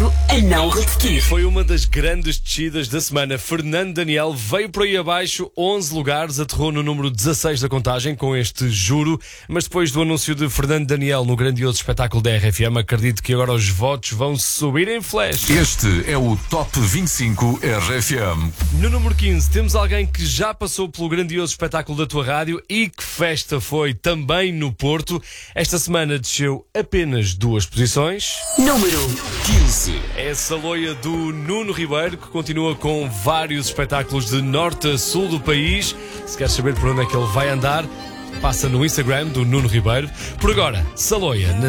perigo a não repetir. Foi uma das grandes descidas da semana. Fernando Daniel veio por aí abaixo, 11 lugares, aterrou no número 16 da contagem com este Juro, mas depois do anúncio de Fernando Daniel no grandioso espetáculo da RFM, acredito que agora os votos vão subir em flash. Este é o Top 25 RFM. No número 15 temos alguém que já passou pelo grandioso espetáculo da tua rádio e que festa foi também no Porto. Esta semana desceu apenas 2 posições. Número 15. É essa loia do Nuno Ribeiro, que continua com vários espetáculos de norte a sul do país. Se queres saber por onde é que ele vai andar, passa no Instagram do Nuno Ribeiro. Por agora, Saloia.